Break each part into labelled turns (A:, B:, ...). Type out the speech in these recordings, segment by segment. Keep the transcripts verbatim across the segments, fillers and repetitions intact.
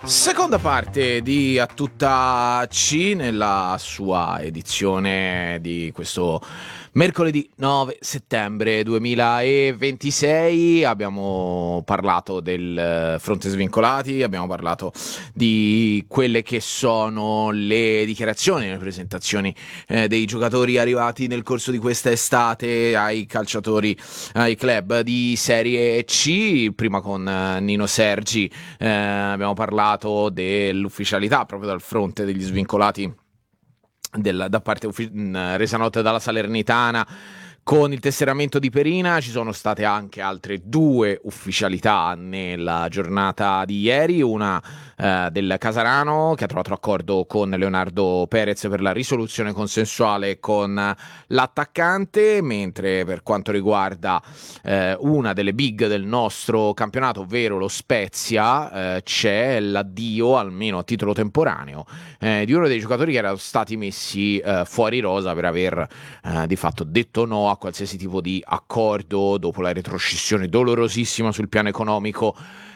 A: Seconda parte di A Tutta C nella sua edizione di questo mercoledì nove settembre duemilaventisei. Abbiamo parlato del fronte svincolati, abbiamo parlato di quelle che sono le dichiarazioni, le presentazioni eh, dei giocatori arrivati nel corso di questa estate ai calciatori, ai club di Serie C, prima con eh, Nino Sergi. Eh, abbiamo parlato dell'ufficialità proprio dal fronte degli svincolati del, da parte uffi- mh, resa nota dalla Salernitana con il tesseramento di Perina. Ci sono state anche altre due ufficialità nella giornata di ieri, una eh, del Casarano che ha trovato accordo con Leonardo Perez per la risoluzione consensuale con l'attaccante, mentre per quanto riguarda eh, una delle big del nostro campionato, ovvero lo Spezia, eh, c'è l'addio, almeno a titolo temporaneo, eh, di uno dei giocatori che erano stati messi eh, fuori rosa per aver eh, di fatto detto no a qualsiasi tipo di accordo dopo la retroscissione dolorosissima sul piano economico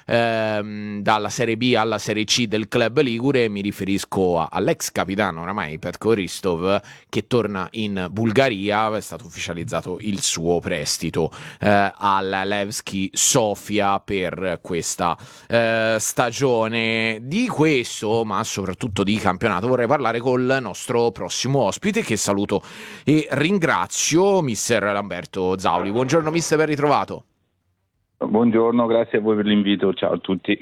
A: ehm, dalla Serie B alla Serie C del club ligure. Mi riferisco a, all'ex capitano oramai Petko Ristov, che torna in Bulgaria. È stato ufficializzato il suo prestito eh, alla Levski Sofia per questa eh, stagione. Di questo, ma soprattutto di campionato, vorrei parlare col nostro prossimo ospite, che saluto e ringrazio, mister Lamberto Zauli. Buongiorno mister, ben ritrovato.
B: Buongiorno, grazie a voi per l'invito, ciao a tutti.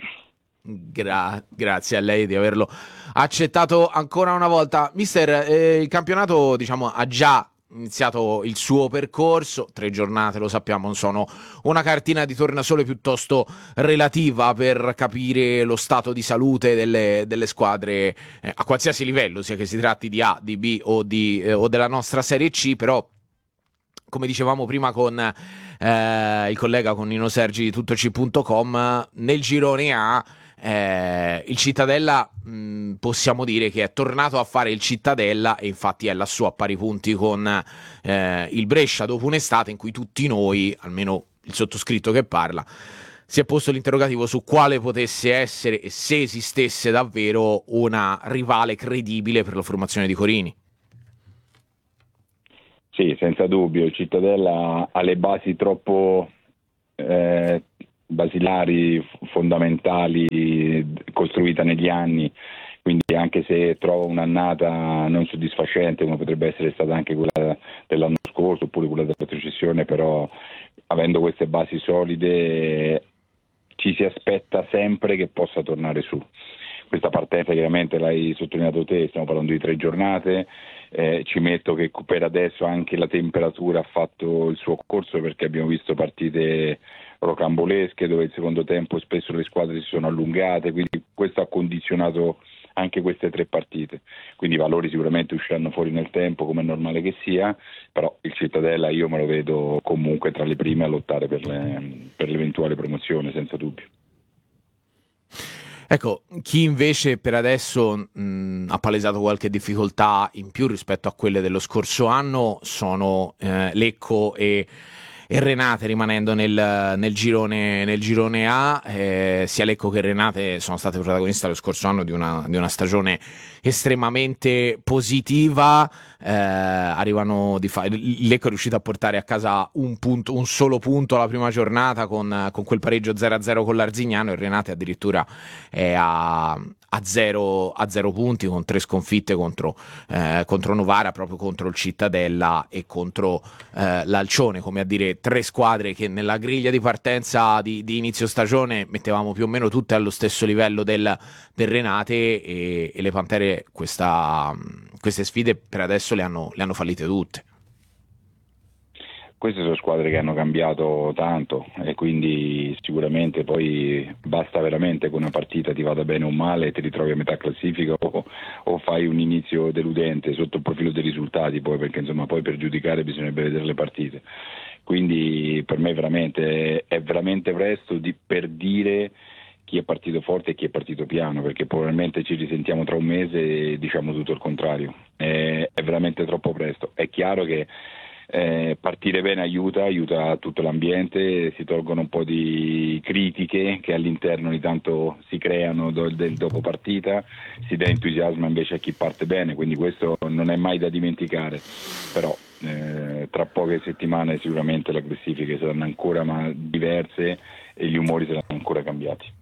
A: Gra- grazie a lei di averlo accettato ancora una volta. Mister, eh, il campionato, diciamo, ha già iniziato il suo percorso. Tre giornate, lo sappiamo, non sono una cartina di tornasole piuttosto relativa per capire lo stato di salute delle, delle squadre eh, a qualsiasi livello, sia che si tratti di A, di B o, di, eh, o della nostra Serie C. Però, come dicevamo prima con eh, il collega, con Nino Sergi di tuttoc punto com, nel girone A eh, il Cittadella mh, possiamo dire che è tornato a fare il Cittadella, e infatti è lassù a pari punti con eh, il Brescia, dopo un'estate in cui tutti noi, almeno il sottoscritto che parla, si è posto l'interrogativo su quale potesse essere e se esistesse davvero una rivale credibile per la formazione di Corini.
B: Sì, senza dubbio, il Cittadella ha le basi troppo eh, basilari, fondamentali, costruita negli anni, quindi anche se trova un'annata non soddisfacente, come potrebbe essere stata anche quella dell'anno scorso oppure quella della retrocessione, però avendo queste basi solide ci si aspetta sempre che possa tornare su. Questa partenza chiaramente l'hai sottolineato te, stiamo parlando di tre giornate, eh, ci metto che per adesso anche la temperatura ha fatto il suo corso, perché abbiamo visto partite rocambolesche dove il secondo tempo spesso le squadre si sono allungate, quindi questo ha condizionato anche queste tre partite, quindi i valori sicuramente usciranno fuori nel tempo, come è normale che sia, però il Cittadella io me lo vedo comunque tra le prime a lottare per, le, per l'eventuale promozione, senza dubbio.
A: Ecco, chi invece per adesso mh, ha palesato qualche difficoltà in più rispetto a quelle dello scorso anno sono eh, Lecco e, e Renate, rimanendo nel, nel, girone, nel girone A. Eh, sia Lecco che Renate sono state protagoniste lo scorso anno di una, di una stagione estremamente positiva. Eh, arrivano di fa- Lecco è riuscito a portare a casa un, punto, un solo punto alla prima giornata con, con quel pareggio zero a zero con l'Arzignano, e Renate addirittura è a, a, zero, a zero punti, con tre sconfitte contro, eh, contro Novara, proprio contro il Cittadella e contro eh, l'Alcione, come a dire tre squadre che nella griglia di partenza di, di inizio stagione mettevamo più o meno tutte allo stesso livello del, del Renate, e, e le Pantere questa, queste sfide per adesso le hanno, le hanno fallite tutte.
B: Queste sono squadre che hanno cambiato tanto e quindi sicuramente poi basta veramente che una partita ti vada bene o male e ti ritrovi a metà classifica o, o fai un inizio deludente sotto il profilo dei risultati, poi, perché insomma poi per giudicare bisognerebbe vedere le partite. Quindi per me veramente è veramente presto di, per dire chi è partito forte e chi è partito piano, perché probabilmente ci risentiamo tra un mese e diciamo tutto il contrario. È, è veramente troppo presto. È chiaro che Eh, partire bene aiuta, aiuta tutto l'ambiente, si tolgono un po' di critiche che all'interno ogni tanto si creano do, del dopo partita, si dà entusiasmo invece a chi parte bene, quindi questo non è mai da dimenticare, però eh, tra poche settimane sicuramente le classifiche saranno ancora ma diverse e gli umori saranno ancora cambiati.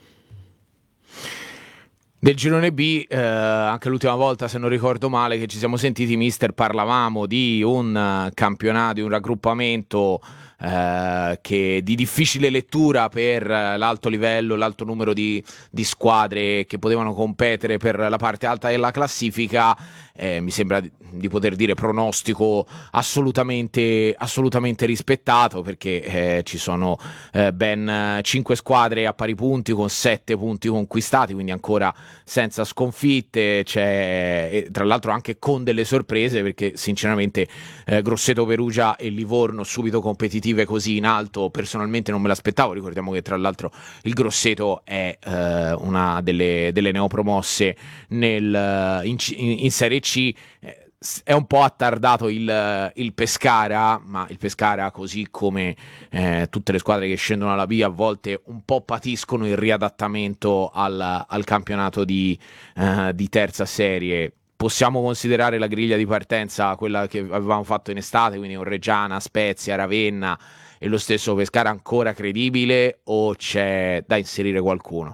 A: Del girone B, eh, anche l'ultima volta, se non ricordo male, che ci siamo sentiti, mister, parlavamo di un uh, campionato, di un raggruppamento eh, che di difficile lettura per uh, l'alto livello, l'alto numero di, di squadre che potevano competere per la parte alta della classifica. Eh, mi sembra di, di poter dire pronostico assolutamente, assolutamente rispettato, perché eh, ci sono eh, ben cinque squadre a pari punti con sette punti conquistati, quindi ancora senza sconfitte, c'è, e tra l'altro anche con delle sorprese, perché sinceramente eh, Grosseto, Perugia e Livorno subito competitive così in alto personalmente non me l'aspettavo. Ricordiamo che tra l'altro il Grosseto è eh, una delle, delle neopromosse nel, in, in Serie C. eh, È un po' attardato il, il Pescara, ma il Pescara, così come eh, tutte le squadre che scendono alla B, a volte un po' patiscono il riadattamento al, al campionato di, eh, di terza serie. Possiamo considerare la griglia di partenza quella che avevamo fatto in estate, quindi un Reggiana, Spezia, Ravenna e lo stesso Pescara ancora credibile, o c'è da inserire qualcuno?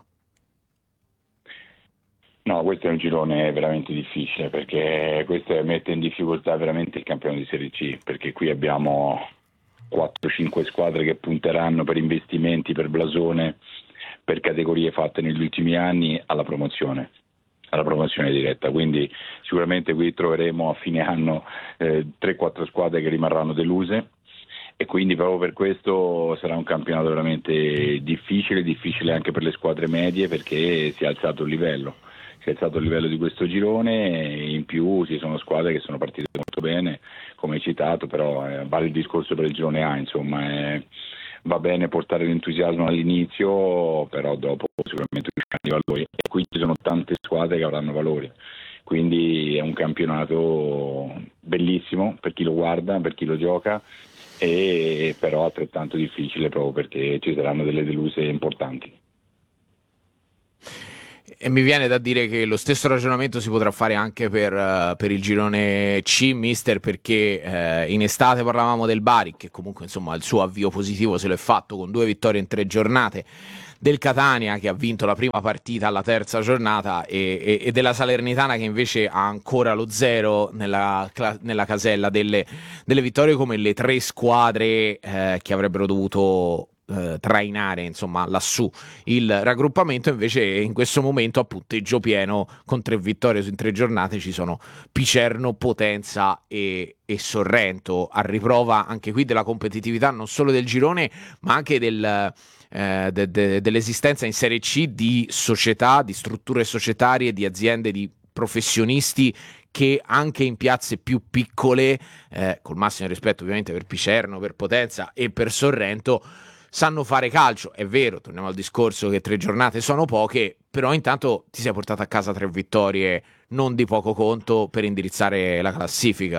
B: No, questo è un girone veramente difficile perché questo mette in difficoltà veramente il campionato di Serie C, perché qui abbiamo quattro cinque squadre che punteranno per investimenti, per blasone, per categorie fatte negli ultimi anni alla promozione, alla promozione diretta, quindi sicuramente qui troveremo a fine anno eh, tre quattro squadre che rimarranno deluse e quindi proprio per questo sarà un campionato veramente difficile, difficile anche per le squadre medie perché si è alzato il livello. Si è alzato il livello di questo girone e in più ci sono squadre che sono partite molto bene, come hai citato, però eh, vale il discorso per il girone A, insomma, eh, va bene portare l'entusiasmo all'inizio, però dopo sicuramente usciranno i valori e qui ci sono tante squadre che avranno valori, quindi è un campionato bellissimo per chi lo guarda, per chi lo gioca, e però altrettanto difficile proprio perché ci saranno delle deluse importanti.
A: E mi viene da dire che lo stesso ragionamento si potrà fare anche per, uh, per il girone C, mister, perché uh, in estate parlavamo del Bari, che comunque insomma il suo avvio positivo se l'è fatto con due vittorie in tre giornate, del Catania che ha vinto la prima partita alla terza giornata e, e, e della Salernitana che invece ha ancora lo zero nella, nella casella delle, delle vittorie, come le tre squadre eh, che avrebbero dovuto eh, trainare insomma lassù il raggruppamento. Invece in questo momento a punteggio pieno con tre vittorie su in tre giornate ci sono Picerno, Potenza e, e Sorrento, a riprova anche qui della competitività non solo del girone ma anche del Eh, de, de, dell'esistenza in Serie C di società, di strutture societarie, di aziende, di professionisti che anche in piazze più piccole, eh, col massimo rispetto ovviamente per Picerno, per Potenza e per Sorrento, sanno fare calcio. È vero, torniamo al discorso che tre giornate sono poche, però intanto ti sei portato a casa tre vittorie non di poco conto per indirizzare la classifica.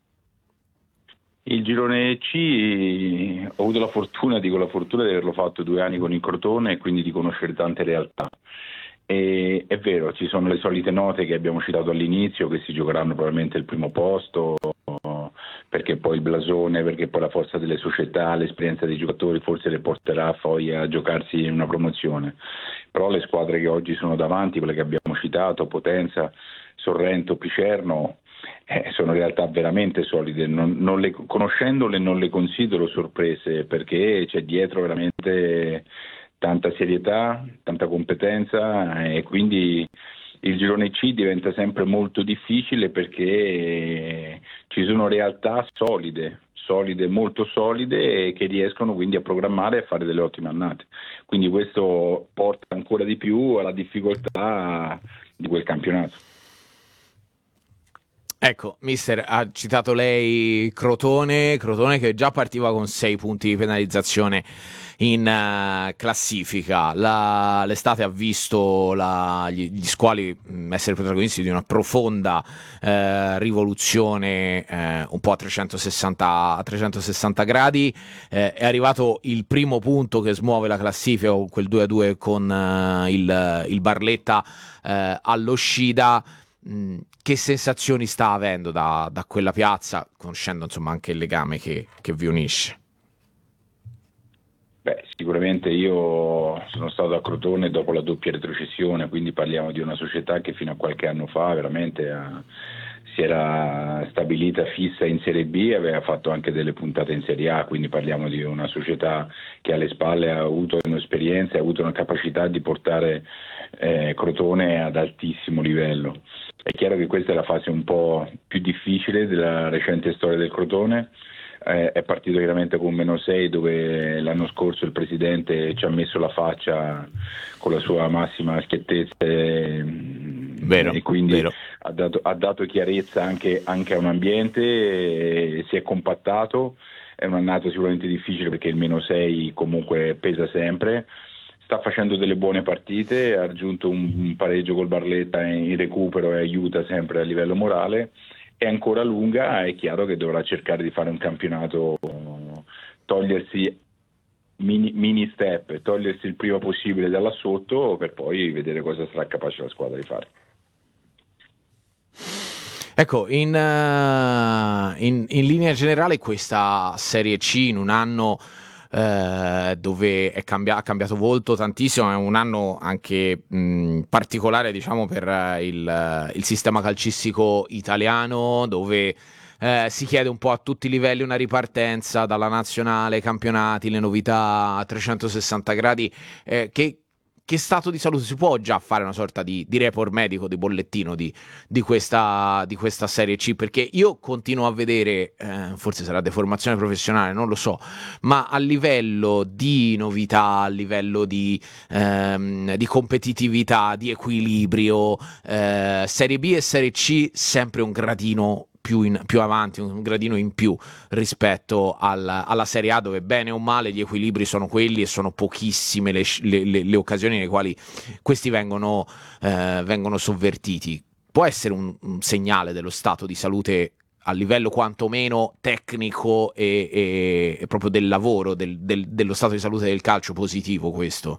B: Il girone C ho avuto la fortuna, dico la fortuna di averlo fatto due anni con il Crotone e quindi di conoscere tante realtà. E, è vero, ci sono le solite note che abbiamo citato all'inizio, che si giocheranno probabilmente il primo posto, perché poi il blasone, perché poi la forza delle società, l'esperienza dei giocatori forse le porterà poi a giocarsi in una promozione. Però le squadre che oggi sono davanti, quelle che abbiamo citato, Potenza, Sorrento, Picerno, Eh, sono realtà veramente solide, non, non le, conoscendole non le considero sorprese perché c'è dietro veramente tanta serietà, tanta competenza e quindi il girone C diventa sempre molto difficile perché ci sono realtà solide, solide, molto solide e che riescono quindi a programmare e a fare delle ottime annate. Quindi questo porta ancora di più alla difficoltà di quel campionato.
A: Ecco, mister, ha citato lei Crotone, Crotone che già partiva con sei punti di penalizzazione in eh, classifica. La- l'estate ha visto la- gli, gli squali mh, essere protagonisti di una profonda eh, rivoluzione, eh, un po' a trecentosessanta, a trecentosessanta gradi. Eh, è arrivato il primo punto che smuove la classifica con quel due a due con eh, il, il Barletta eh, allo Scida. Mh, che sensazioni sta avendo da, da quella piazza, conoscendo insomma anche il legame che, che vi unisce?
B: Beh, sicuramente io sono stato a Crotone dopo la doppia retrocessione, quindi parliamo di una società che fino a qualche anno fa veramente ha- si era stabilita fissa in Serie B e aveva fatto anche delle puntate in Serie A, quindi parliamo di una società che alle spalle ha avuto un'esperienza e ha avuto una capacità di portare eh, Crotone ad altissimo livello. È chiaro che questa è la fase un po' più difficile della recente storia del Crotone. Eh, è partito chiaramente con meno sei, dove l'anno scorso il presidente ci ha messo la faccia con la sua massima schiettezza e,
A: Vero,
B: e quindi
A: vero.
B: ha dato, ha dato chiarezza anche, anche a un ambiente, e si è compattato. È un'annata sicuramente difficile perché il meno sei comunque pesa sempre. Sta facendo delle buone partite, ha raggiunto un, un pareggio col Barletta in recupero e aiuta sempre a livello morale. È ancora lunga, è chiaro che dovrà cercare di fare un campionato, togliersi mini, mini step, togliersi il prima possibile da là sotto per poi vedere cosa sarà capace la squadra di fare.
A: Ecco, in, eh, in- in linea generale questa Serie C in un anno eh, dove è cambia- ha cambiato volto tantissimo, è un anno anche mh, particolare, diciamo, per eh, il, il sistema calcistico italiano, dove eh, si chiede un po' a tutti i livelli una ripartenza dalla nazionale, campionati, le novità a trecentosessanta gradi. Eh, che, che stato di salute si può già fare una sorta di, di report medico, di bollettino di di questa, di questa Serie C, perché io continuo a vedere, eh, forse sarà deformazione professionale, non lo so, ma a livello di novità, a livello di, ehm, di competitività, di equilibrio, eh, Serie B e Serie C sempre un gradino più, in, più avanti, un gradino in più rispetto al, alla Serie A, dove bene o male gli equilibri sono quelli e sono pochissime le, le, le, le occasioni nelle quali questi vengono, eh, vengono sovvertiti. Può essere un, un segnale dello stato di salute a livello quantomeno tecnico e, e- e proprio del lavoro, del- del- dello stato di salute del calcio positivo questo.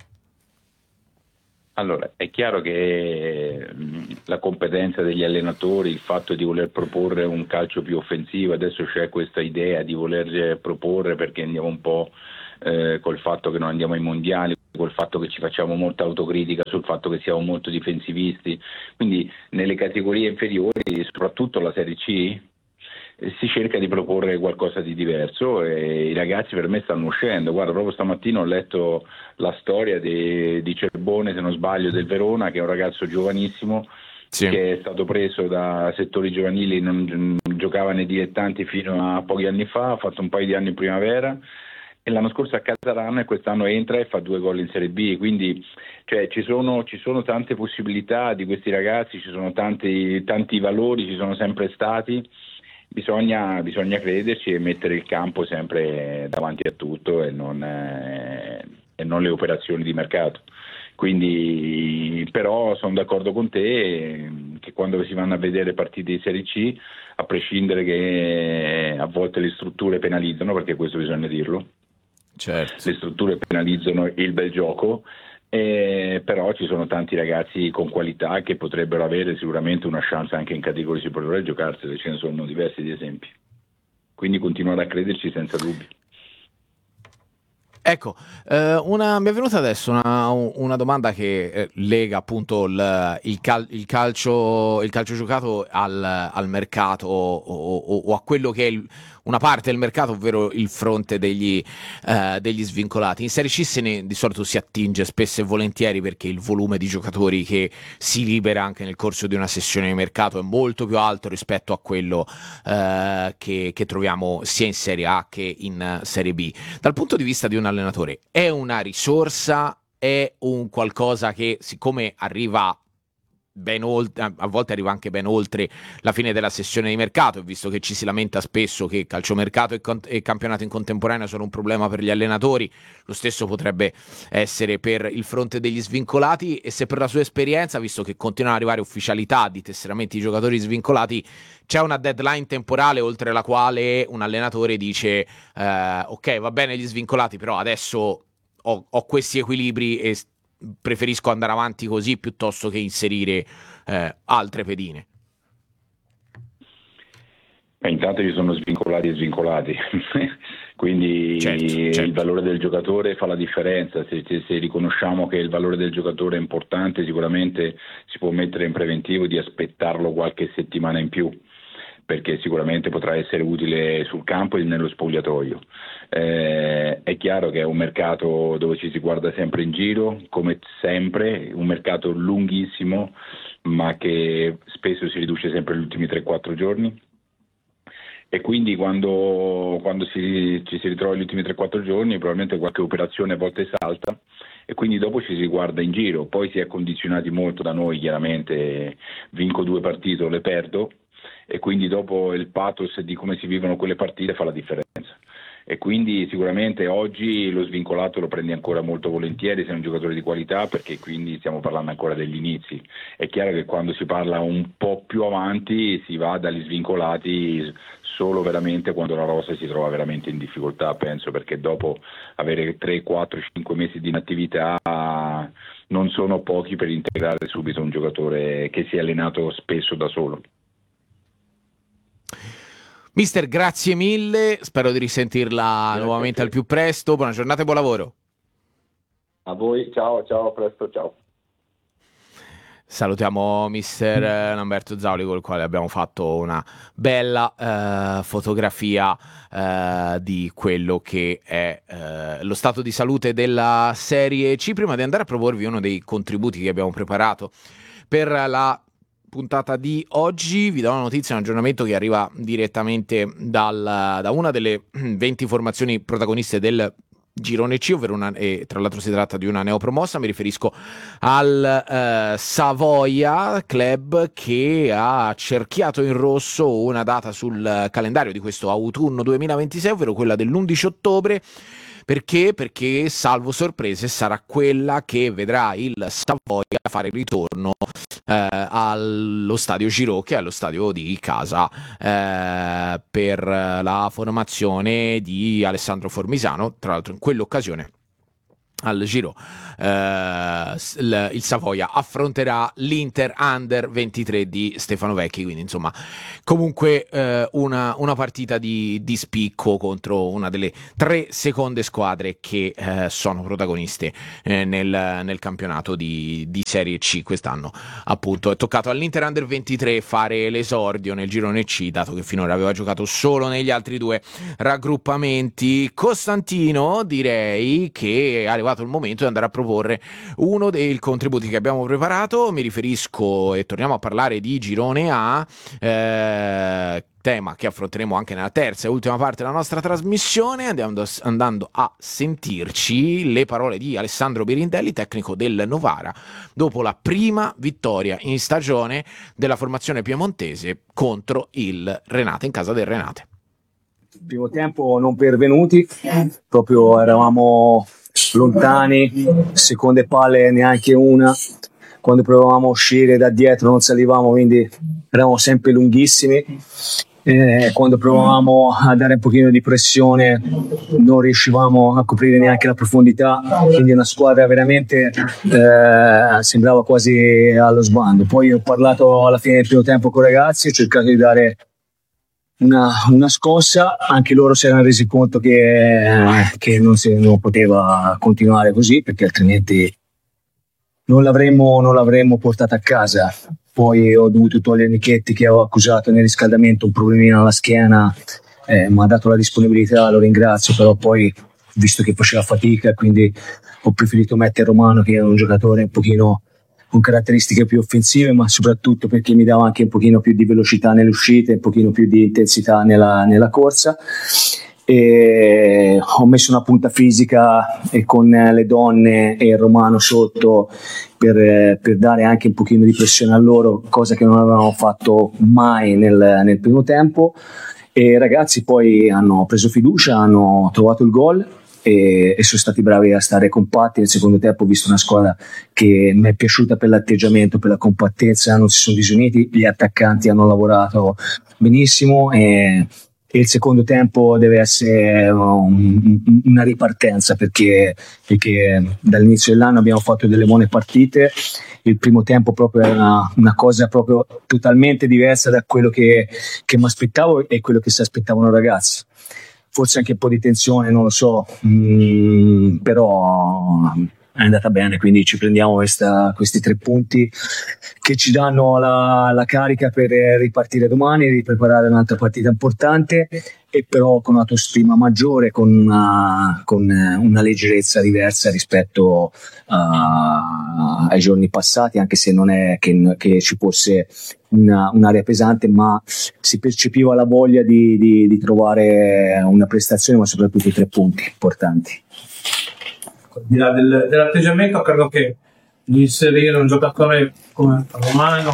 B: Allora, è chiaro che mh, la competenza degli allenatori, il fatto di voler proporre un calcio più offensivo, adesso c'è questa idea di voler proporre perché andiamo un po' eh, col fatto che non andiamo ai mondiali, col fatto che ci facciamo molta autocritica sul fatto che siamo molto difensivisti, quindi nelle categorie inferiori, soprattutto la Serie C, eh, si cerca di proporre qualcosa di diverso e i ragazzi per me stanno uscendo. Guarda, proprio stamattina ho letto la storia di, di Cerbone, se non sbaglio, del Verona, che è un ragazzo giovanissimo
A: Sì.
B: che è stato preso da settori giovanili, non, non giocava nei dilettanti fino a pochi anni fa, ha fatto un paio di anni in primavera e l'anno scorso a Casarano e quest'anno entra e fa due gol in Serie B, quindi cioè, ci, sono, ci sono tante possibilità di questi ragazzi, ci sono tanti, tanti valori, ci sono sempre stati. Bisogna, bisogna crederci e mettere il campo sempre davanti a tutto e non, eh, e non le operazioni di mercato. Quindi, però sono d'accordo con te eh, che quando si vanno a vedere partite di Serie C, a prescindere che a volte le strutture penalizzano, perché questo bisogna dirlo,
A: Certo.
B: le strutture penalizzano il bel gioco, eh, però ci sono tanti ragazzi con qualità che potrebbero avere sicuramente una chance anche in categorie superiori a giocarsene, ce ne sono diversi di esempi. Quindi continuare a crederci senza dubbio.
A: Ecco, eh, una, mi è venuta adesso una, una domanda che eh, lega appunto il, il cal- il calcio, il calcio giocato al, al mercato o, o- o a quello che è il- una parte del mercato, ovvero il fronte degli, eh, degli svincolati. In Serie C se ne di solito si attinge spesso e volentieri perché il volume di giocatori che si libera anche nel corso di una sessione di mercato è molto più alto rispetto a quello eh, che, che troviamo sia in Serie A che in eh, Serie B. Dal punto di vista di un allenatore, è una risorsa, è un qualcosa che, siccome arriva ben oltre, a volte arriva anche ben oltre la fine della sessione di mercato, visto che ci si lamenta spesso che calciomercato e, con- e campionato in contemporanea sono un problema per gli allenatori, lo stesso potrebbe essere per il fronte degli svincolati. E se per la sua esperienza, visto che continuano ad arrivare ufficialità di tesseramenti di giocatori svincolati, c'è una deadline temporale oltre la quale un allenatore dice eh, ok, va bene gli svincolati, però adesso ho, ho questi equilibri e preferisco andare avanti così piuttosto che inserire eh, altre pedine.
B: E intanto ci sono svincolati e svincolati, quindi
A: certo,
B: il
A: certo.
B: valore del giocatore fa la differenza. Se, se, se riconosciamo che il valore del giocatore è importante, sicuramente si può mettere in preventivo di aspettarlo qualche settimana in più, perché sicuramente potrà essere utile sul campo e nello spogliatoio. Eh, è chiaro che è un mercato dove ci si guarda sempre in giro, come sempre, un mercato lunghissimo, ma che spesso si riduce sempre negli ultimi tre quattro giorni. E quindi quando, quando si, ci si ritrova negli ultimi tre quattro giorni, probabilmente qualche operazione a volte salta, e quindi dopo ci si guarda in giro. Poi si è condizionati molto da noi, chiaramente vinco due partite o le perdo, e quindi dopo il pathos di come si vivono quelle partite fa la differenza. E quindi sicuramente oggi lo svincolato lo prendi ancora molto volentieri se è un giocatore di qualità, perché quindi stiamo parlando ancora degli inizi. È chiaro che quando si parla un po' più avanti si va dagli svincolati solo veramente quando la rosa si trova veramente in difficoltà, penso, perché dopo avere tre, quattro, cinque mesi di inattività non sono pochi per integrare subito un giocatore che si è allenato spesso da solo.
A: Mister, grazie mille, spero di risentirla
B: Grazie
A: nuovamente al più presto. Buona giornata e buon lavoro.
B: A voi, ciao, ciao, a presto, ciao.
A: Salutiamo mister Lamberto Zauli, con il quale abbiamo fatto una bella eh, fotografia eh, di quello che è eh, lo stato di salute della Serie C. Prima di andare a proporvi uno dei contributi che abbiamo preparato per la puntata di oggi, vi do una notizia, un aggiornamento che arriva direttamente dal, da una delle venti formazioni protagoniste del Girone C, ovvero una, e tra l'altro si tratta di una neopromossa. Mi riferisco al eh, Savoia Club, che ha cerchiato in rosso una data sul calendario di questo autunno duemilaventisei, ovvero quella dell'undici ottobre. Perché? Perché, salvo sorprese, sarà quella che vedrà il Savoia fare il ritorno eh, allo stadio Giro, che è lo stadio di casa, eh, per la formazione di Alessandro Formisano. Tra l'altro in quell'occasione al Giro eh, il, il Savoia affronterà l'Inter Under ventitré di Stefano Vecchi, quindi insomma comunque eh, una, una partita di, di spicco contro una delle tre seconde squadre che eh, sono protagoniste eh, nel, nel campionato di, di Serie C quest'anno. Appunto è toccato all'Inter Under ventitré fare l'esordio nel girone C, dato che finora aveva giocato solo negli altri due raggruppamenti. Costantino, direi che è arrivato il momento di andare a proporre uno dei contributi che abbiamo preparato. Mi riferisco, e torniamo a parlare di girone A, eh, tema che affronteremo anche nella terza e ultima parte della nostra trasmissione, andando, andando a sentirci le parole di Alessandro Birindelli, tecnico del Novara, dopo la prima vittoria in stagione della formazione piemontese contro il Renate, in casa del Renate.
C: Primo tempo non pervenuti, proprio eravamo lontani, seconde palle neanche una, quando provavamo a uscire da dietro non salivamo, quindi eravamo sempre lunghissimi, eh, quando provavamo a dare un pochino di pressione non riuscivamo a coprire neanche la profondità, quindi una squadra veramente eh, sembrava quasi allo sbando. Poi ho parlato alla fine del primo tempo con i ragazzi, ho cercato di dare Una, una scossa, anche loro si erano resi conto che, che non, si, non poteva continuare così, perché altrimenti non l'avremmo, non l'avremmo portata a casa. Poi ho dovuto togliere Nichetti, che avevo accusato nel riscaldamento un problemino alla schiena, eh, mi ha dato la disponibilità, lo ringrazio, però poi visto che faceva fatica, quindi ho preferito mettere Romano, che è un giocatore un pochino con caratteristiche più offensive, ma soprattutto perché mi dava anche un pochino più di velocità nelle uscite, un pochino più di intensità nella, nella corsa. e ho messo una punta fisica e con le donne e il Romano sotto per, per dare anche un pochino di pressione a loro, cosa che non avevamo fatto mai nel, nel primo tempo, e i ragazzi poi hanno preso fiducia, hanno trovato il gol e, e sono stati bravi a stare compatti. Nel secondo tempo ho visto una squadra che mi è piaciuta per l'atteggiamento, per la compattezza, non si sono disuniti, gli attaccanti hanno lavorato benissimo e e il secondo tempo deve essere un, un, una ripartenza perché, perché dall'inizio dell'anno abbiamo fatto delle buone partite. Il primo tempo proprio era una, una cosa proprio totalmente diversa da quello che, che mi aspettavo e quello che si aspettavano i ragazzi. Forse anche un po' di tensione, non lo so, mm, però è andata bene, quindi ci prendiamo questa, questi tre punti che ci danno la, la carica per ripartire domani, ripreparare un'altra partita importante, e però con un'autostima maggiore, con una, con una leggerezza diversa rispetto uh, ai giorni passati, anche se non è che, che ci fosse una, un'area pesante, ma si percepiva la voglia di, di, di trovare una prestazione, ma soprattutto i tre punti importanti.
D: Al di là del, dell'atteggiamento, credo che inserire un giocatore come Romano,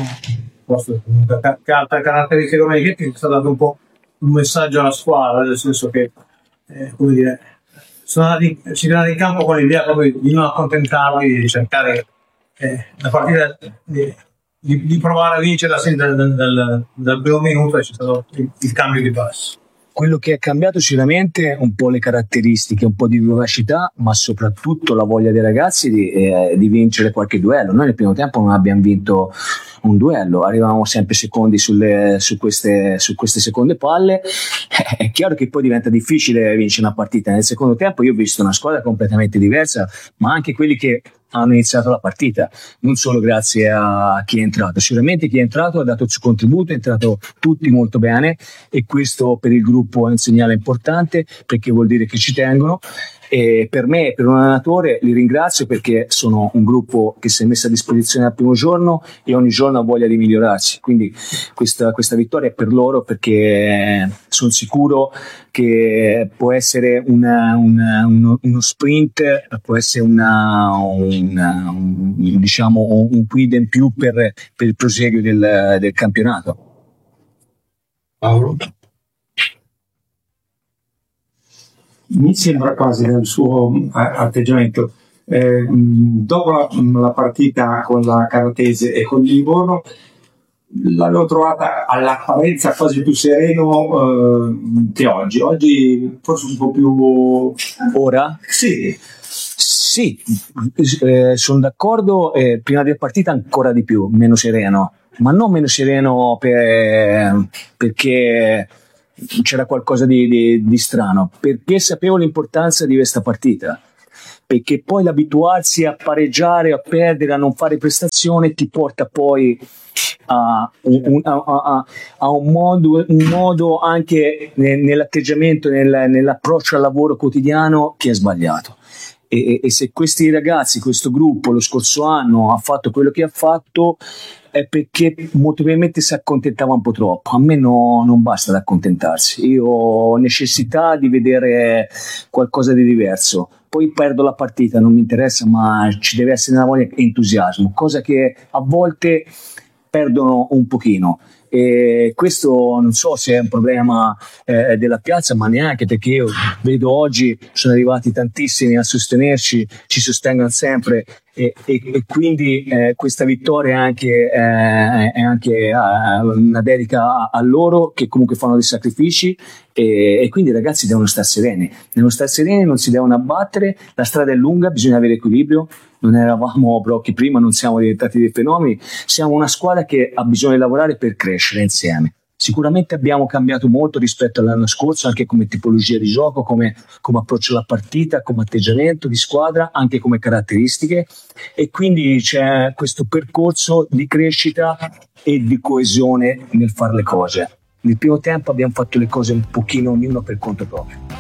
D: che ha altre caratteristiche come Ghetti, sta dando un po' un messaggio alla squadra, nel senso che eh, come dire, sono andati, si sono andati in campo con l'idea proprio di non accontentarli, di cercare eh, la partita di, di, di provare a vincere sin dal, dal, dal, dal primo minuto, e c'è stato il, il cambio di passo.
C: Quello che è cambiato sicuramente un po' le caratteristiche, un po' di vivacità, ma soprattutto la voglia dei ragazzi di, eh, di vincere qualche duello. Noi nel primo tempo non abbiamo vinto un duello, arrivavamo sempre secondi sulle, su, queste, su queste seconde palle. È chiaro che poi diventa difficile vincere una partita. Nel secondo tempo io ho visto una squadra completamente diversa, ma anche quelli che hanno iniziato la partita, non solo grazie a chi è entrato. Sicuramente chi è entrato ha dato il suo contributo, è entrato tutti molto bene, e questo per il gruppo è un segnale importante, perché vuol dire che ci tengono. E per me, per un allenatore, li ringrazio perché sono un gruppo che si è messo a disposizione dal primo giorno e ogni giorno ha voglia di migliorarsi. Quindi questa, questa vittoria è per loro, perché sono sicuro che può essere una, una, uno, uno sprint, può essere una, una, un, diciamo, un quid in più per, per il proseguio del, del campionato.
D: Paolo?
E: Mi sembra quasi nel suo atteggiamento eh, dopo la, la partita con la Caratese e con Livorno, l'avevo trovata all'apparenza quasi più sereno eh, che oggi oggi forse un po' più
C: ora?
E: Sì,
C: sì, eh, sono d'accordo, eh, prima della partita ancora di più, meno sereno, ma non meno sereno per, perché c'era qualcosa di, di, di strano, perché sapevo l'importanza di questa partita, perché poi l'abituarsi a pareggiare, a perdere, a non fare prestazione ti porta poi a un, a, a, a un, modo, un modo anche nell'atteggiamento, nel, nell'approccio al lavoro quotidiano che è sbagliato. E, e se questi ragazzi, questo gruppo lo scorso anno ha fatto quello che ha fatto, è perché molto probabilmente si accontentava un po' troppo. A me no, non basta ad accontentarsi, io ho necessità di vedere qualcosa di diverso. Poi perdo la partita, non mi interessa, ma ci deve essere una voglia e entusiasmo, cosa che a volte perdono un pochino. E questo non so se è un problema eh, della piazza, ma neanche, perché io vedo oggi sono arrivati tantissimi a sostenerci, ci sostengono sempre, e, e, e quindi eh, questa vittoria è anche, eh, è anche eh, una dedica a, a loro, che comunque fanno dei sacrifici, e, e quindi i ragazzi devono stare sereni, devono stare sereni, non si devono abbattere, la strada è lunga, bisogna avere equilibrio. Non eravamo brocchi prima, non siamo diventati dei fenomeni, siamo una squadra che ha bisogno di lavorare per crescere insieme. Sicuramente abbiamo cambiato molto rispetto all'anno scorso, anche come tipologia di gioco, come, come approccio alla partita, come atteggiamento di squadra, anche come caratteristiche, e quindi c'è questo percorso di crescita e di coesione nel fare le cose. Nel primo tempo abbiamo fatto le cose un pochino ognuno per conto proprio.